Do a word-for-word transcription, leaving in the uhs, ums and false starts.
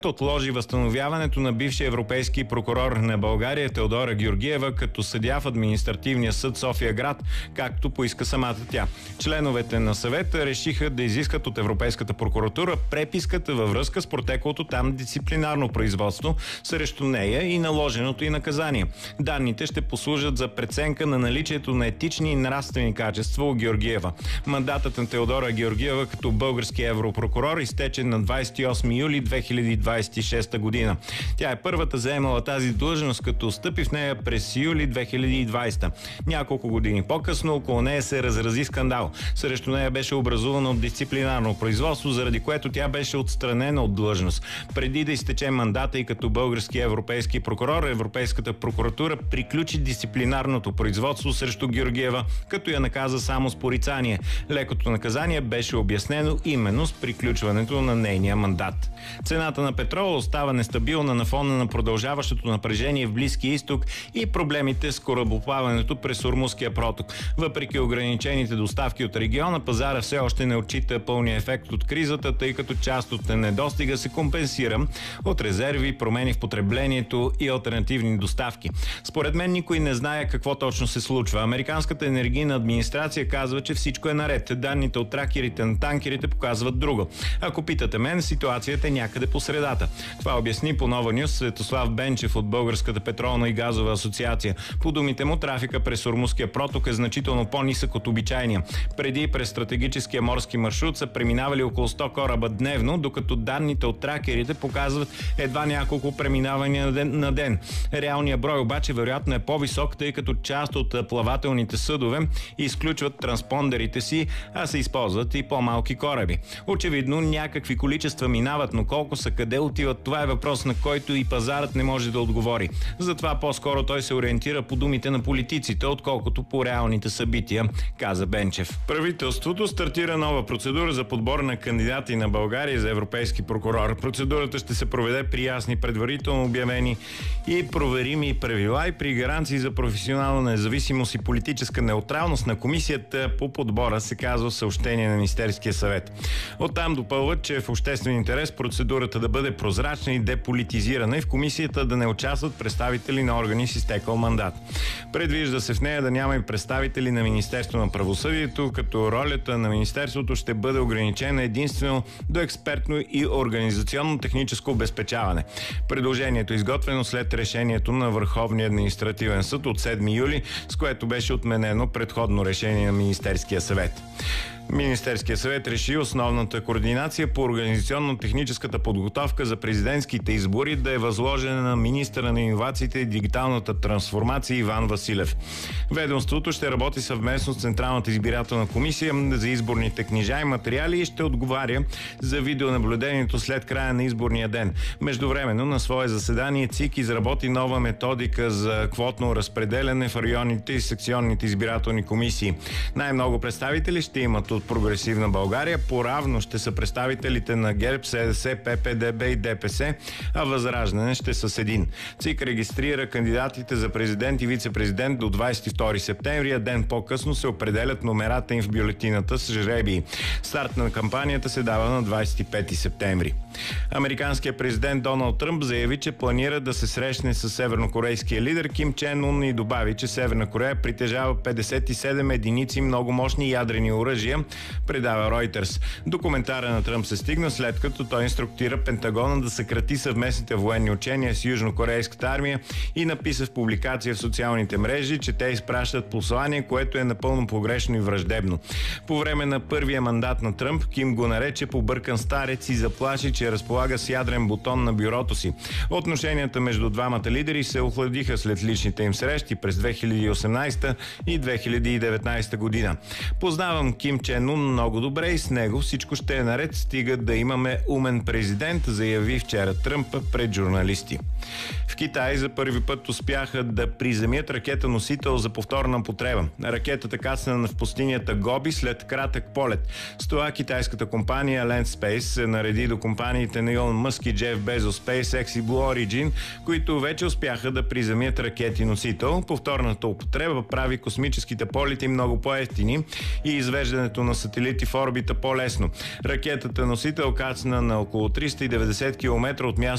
отложи възстановяването на бившия европейски прокурор на България Теодора Георгиева като съдия в административния съд София-град, както поиска самата тя. Членовете на съвета решиха да изискат от Европейската прокуратура преписката във връзка с протеклото там дисциплинарно производство срещу нея и наложеното й наказание. Данните ще послужат за преценка на наличието на етични и нравствени качества у Георгиева. Мандатът на Теодора Георгиева като български европрокурор изтече на двадесет и осми юли две хиляди двадесет и шеста година. Тя е първата заемала тази длъжност, като стъпи в нея през юли две хиляди и двадесета. Няколко години по-късно около нея се разрази скандал. Срещу нея беше образувано дисциплинарно производство, заради което тя беше отстранена от длъжност. Преди да изтече мандата и като български европейски прокурор, Европейската прокуратура приключи дисциплинарното производство срещу Георгиева, като я наказа само с порицание. Лекото наказание беше обяснено именно с приключването на нейния мандат. Цената на петрола остава нестабилна на фона на продължаващото напрежение в Близкия изток и проблемите с корабоплаването през Ормузския проток. Въпреки ограничените доставки от региона, пазара все още не отчита пълния ефект от кризата, тъй като част от недостига се компенсира от резерви, промени в потреблението и алтернативни доставки. Според мен никой не знае какво точно се случва. Американската енергийна администрация казва, че всичко е наред. Данните от тракерите на танкерите показват друго. Ако питате мен, ситуацията е някъде по средата. Това обясни по Нова Нюс Светослав Бенчев от Българската петролна и газова асоциация. По думите му, трафика през Ормузския проток е значително по-нисък от обичайния. Преди през стратегическия морски маршрут са преминавали около сто кораба дневно, докато данните от тракерите показват едва няколко преминавания на ден. На ден. Реалният брой обаче вероятно е по-висок, тъй като част от плавателните съдове изключват транспондерите си, а се използват и по-малки кораби. Очевидно някакви количества минават, но колко са, къде отиват, това е въпрос, на който и пазарът не може да отговори. Затова по-скоро той се ориентира по думите на политиците, отколкото по реалните събития, каза Бенчев. Правителството стартира нова процедура за подбор на кандидати на България за европейски прокурор. Процедурата ще се проведе при ясни предварително обявени и проверими правила и при гаранции за професионална независимост и политическа неутралност на комисията по подбора, се казва в съобщение на Министерския съвет. Оттам допълват, че е в обществен интерес процедурата да бъде прозрачна и деполитизирана и в комисията да не участват представители на органи с изтекъл мандат. Предвижда се в нея да няма и представители на Министерство на правосъдието, като ролята на Министерството ще бъде ограничена единствено до експертно и организационно техническо обезпечаване. Предложението е изготвено след решението на Върховния административен съд от седми юли, с което беше отменено предходно решение на Министерския съвет. Министерския съвет реши основната координация по организационно-техническата подготовка за президентските избори да е възложена на министъра на иновациите и дигиталната трансформация Иван Василев. Ведомството ще работи съвместно с Централната избирателна комисия за изборните книжа и материали и ще отговаря за видеонаблюдението след края на изборния ден. Междувременно на свое заседание ЦИК изработи нова методика за квотно разпределяне в районните и секционните избирателни комисии. Най-много представители ще имат от Прогресивна България, поравно ще са представителите на ГЕРБ, СДС, ППДБ и ДПС, а Възраждане ще са с един. ЦИК регистрира кандидатите за президент и вице-президент до двадесет и втори септември, а ден по-късно се определят номерата им в бюлетината с жребии. Старт на кампанията се дава на двадесет и пети септември. Американският президент Доналд Тръмп заяви, че планира да се срещне с севернокорейския лидер Ким Чен Ун и добави, че Северна Корея притежава петдесет и седем единици много мощни ядрени оръжия, предава Reuters. Документара на Тръмп се стигна след като той инструктира Пентагона да съкрати съвместните военни учения с южнокорейската армия и написа в публикация в социалните мрежи, че те изпращат послание, което е напълно погрешно и враждебно. По време на първия мандат на Тръмп, Ким го нарече побъркан старец и заплаши, че разполага с ядрен бутон на бюрото си. Отношенията между двамата лидери се охладиха след личните им срещи през две хиляди и осемнадесета и две хиляди и деветнадесета година. Познавам Ким Чен Ун много добре и с него всичко ще е наред, стига да имаме умен президент, заяви вчера Тръмп пред журналисти. В Китай за първи път успяха да приземят ракета-носител за повторна потреба. Ракетата кацна в пустинята Гоби след кратък полет. С това китайската компания Land Space се нареди до компаниите на Илон Мъск и Джеф Безос, SpaceX и Blue Origin, които вече успяха да приземят ракети-носител. Повторната употреба прави космическите полети много по-евтини и извеждането на сателити в орбита по-лесно. Ракетата-носител кацна на около триста и деветдесет километра от място